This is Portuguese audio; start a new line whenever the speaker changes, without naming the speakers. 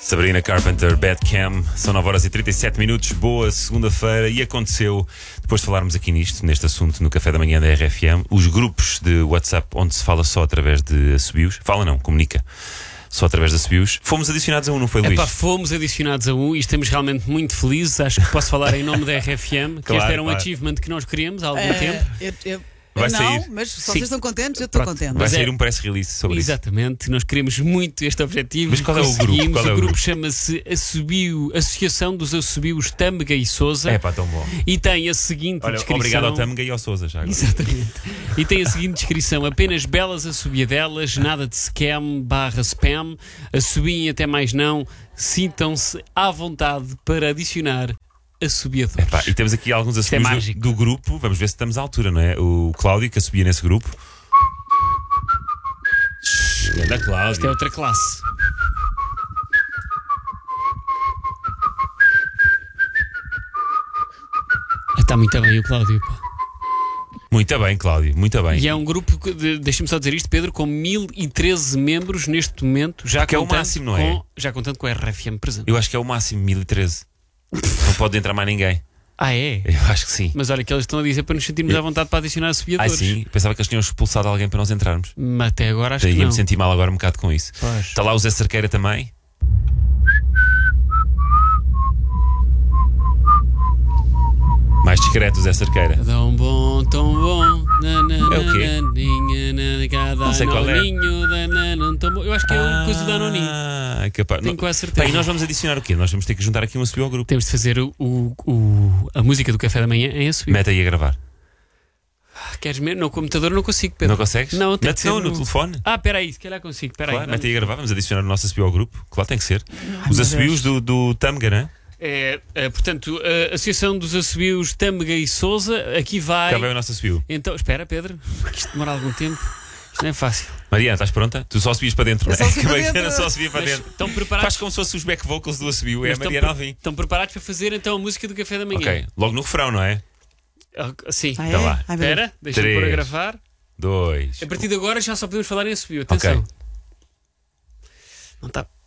Sabrina Carpenter, Bad Cam, são 9 horas e 37 minutos, boa segunda-feira. E aconteceu, depois de falarmos aqui neste assunto no café da manhã da RFM, os grupos de WhatsApp onde se fala só através de assobios, fala não, comunica só através de assobios, fomos adicionados a um, não foi, Luís?
Fomos adicionados a um e estamos realmente muito felizes. Acho que posso falar em nome da RFM, que
Claro,
este era um
claro.
achievement que nós queríamos há algum tempo.
Vai
não,
sair.
mas se
Sim.
vocês estão contentes, eu estou contente.
Vai
Mas
sair
é-
um press release sobre isso.
Exatamente, nós queremos muito este objetivo.
Mas qual é o grupo?
Conseguimos.
Qual é o
O grupo
grupo?
chama-se Associação dos Assobios Tâmega e Sousa
É pá, tão bom.
e tem a seguinte
Olha,
descrição.
obrigado ao Tâmega e ao Sousa já agora.
Exatamente. E tem a seguinte descrição: apenas belas assobiadelas, nada de scam/spam, assobiem até mais não, sintam-se à vontade para adicionar assobiadores.
Epá, e temos aqui alguns
é
assobios
mágico.
do grupo, vamos ver se estamos à altura, não é? O Cláudio, que assobia nesse grupo. Ganda
Isto é
Cláudio.
outra classe. Está muito bem o Cláudio, pá.
Muito bem, Cláudio, muito bem.
E é um grupo, deixa-me só dizer isto, Pedro, com 1013 membros neste momento, já
Que é o
contando
máximo, não é?
já contando com a RFM presente.
Eu acho que é o máximo, 1013. Não pode entrar mais ninguém.
Ah, é?
Eu acho que sim.
Mas olha que eles estão a dizer para nos sentirmos à vontade para adicionar
Ah,
assobiadores.
sim, pensava que eles tinham expulsado alguém para nós entrarmos.
Mas até agora acho
Daí
que não.
ia-me sentir mal agora um bocado com isso.
Pois.
Está lá o Zé Cerqueira também. Mais discreto o Zé Cerqueira.
Tão bom, tão bom.
É o quê? Não sei qual é.
Eu acho que é uma coisa da Noninho.
É capaz.
Tenho quase certeza.
Bem, nós vamos adicionar o quê? Nós vamos ter que juntar aqui um assobio ao grupo.
Temos de fazer a música do café da manhã em assobio.
Mete aí a gravar.
Queres mesmo? No computador não consigo, Pedro.
Não consegues?
Não, tem
Mete
que ser
não, no telefone.
Ah, espera aí, se calhar consigo. Espera
Claro,
aí.
mete aí a gravar, vamos adicionar o nosso assobio ao grupo. Claro, tem que ser. Os assobios do Tâmega, não é?
Portanto, a Associação dos Assobios Tâmega e Sousa, aqui vai.
Cá vai o nosso assobio.
Então, espera, Pedro, que isto demora algum tempo. Isto não é fácil.
Mariana, estás pronta? Tu só assobias para dentro, não
Eu só
é?
assobio
Que a
para
Mariana
dentro.
só assobia para
Mas
dentro.
estão preparados?
Faz como se fosse os back vocals do assobio. É a
Mas
Mariana Alvim.
estão preparados para fazer então a música do café da manhã?
Ok, logo no refrão, não é?
Sim.
Ah, é?
Então vá.
Ai, meu Deus.
Espera, deixa-me pôr a
3.
gravar.
2.
A partir de agora já só podemos falar em assobio. Atenção.
Ok.
Não está.